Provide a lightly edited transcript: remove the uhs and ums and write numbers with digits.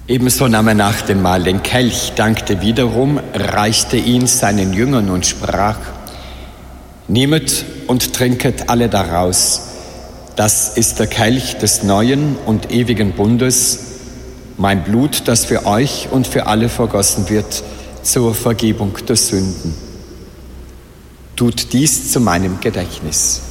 Ebenso nahm er nach dem Mahl den Kelch, dankte wiederum, reichte ihn seinen Jüngern und sprach: Nehmet und trinket alle daraus. Das ist der Kelch des neuen und ewigen Bundes, mein Blut, das für euch und für alle vergossen wird zur Vergebung der Sünden. Tut dies zu meinem Gedächtnis.